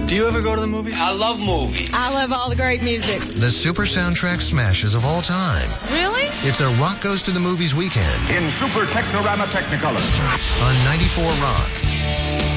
Do you ever go to the movies? I love movies. I love all the great music. The super soundtrack smashes of all time. Really? It's a Rock Goes to the Movies weekend In Super Technorama Technicolor. on 94 Rock.